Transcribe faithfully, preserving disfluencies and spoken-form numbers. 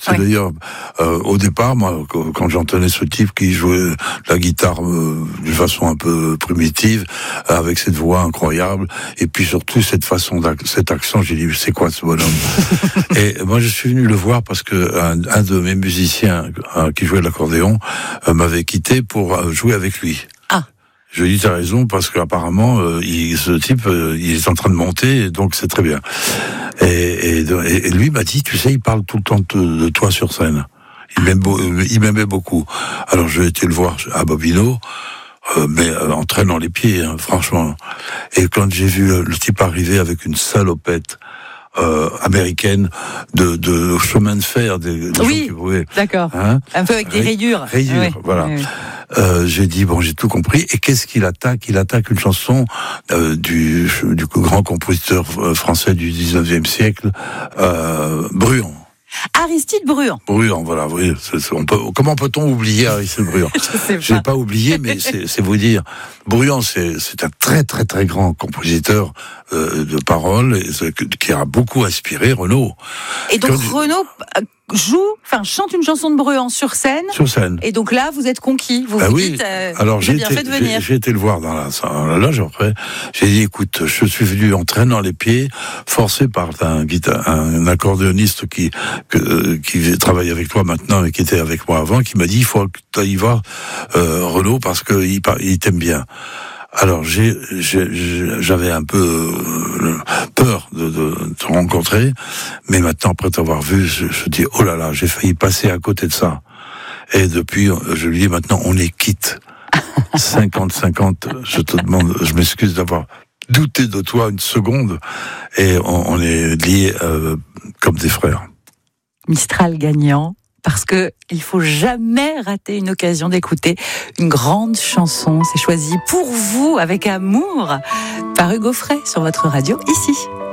C'est oui. d'ailleurs, euh, au départ, moi, quand j'entendais ce type qui jouait la guitare euh, d'une façon un peu primitive, avec cette voix incroyable, et puis surtout cette façon, cet accent, j'ai dit, c'est quoi ce bonhomme? Et moi, je suis venu le voir parce que un, un de mes musiciens euh, qui jouait de l'accordéon euh, m'avait quitté pour euh, jouer avec lui. Ah. Je lui dis, t'as raison, parce qu'apparemment, euh, il, ce type, euh, il est en train de monter, donc c'est très bien. Et, et, et lui m'a dit, tu sais, il parle tout le temps de, de toi sur scène. Il m'aime, il m'aimait beaucoup. Alors, j'ai été le voir à Bobino, euh, mais euh, en traînant les pieds, hein, franchement. Et quand j'ai vu euh, le type arriver avec une salopette, Euh, américaine de, de chemin de fer des, des oui, gens qui pouvaient, d'accord, hein, un peu avec des rayures, rayures, oui, voilà. Oui, oui. Euh, j'ai dit bon, j'ai tout compris. Et qu'est-ce qu'il attaque? Il attaque une chanson euh, du, du grand compositeur français du dix-neuvième siècle, euh, Bruant. Aristide Bruant. Bruant, voilà. Oui, c'est, c'est, on peut, comment peut-on oublier Aristide Bruant? Je n'ai pas oublié, mais c'est, c'est vous dire. Bruant, c'est, c'est un très très très grand compositeur euh, de paroles et, qui a beaucoup inspiré Renaud. Et donc Quand Renaud joue, enfin chante une chanson de Bruant sur scène. Sur scène. Et donc là, vous êtes conquis. Vous bah vous oui. dites, euh, alors vous j'ai bien été, fait de venir. J'ai, j'ai été le voir dans la, dans la loge après. J'ai dit, écoute, je suis venu en traînant les pieds, forcé par un, un accordéoniste qui que, qui travaille avec toi maintenant et qui était avec moi avant, qui m'a dit, il faut que tu y vas, euh, Renaud, parce que il, il t'aime bien. Alors j'ai, j'ai, j'avais un peu euh, peur de, de te rencontrer, mais maintenant après t'avoir vu, je, je dis oh là là, j'ai failli passer à côté de ça. Et depuis, je lui dis maintenant on est quitte. cinquante cinquante, je te demande, je m'excuse d'avoir douté de toi une seconde, et on, on est liés euh, comme des frères. Mistral gagnant. Parce que il faut jamais rater une occasion d'écouter une grande chanson. C'est choisi pour vous avec amour par Hugo Frey sur votre radio ici.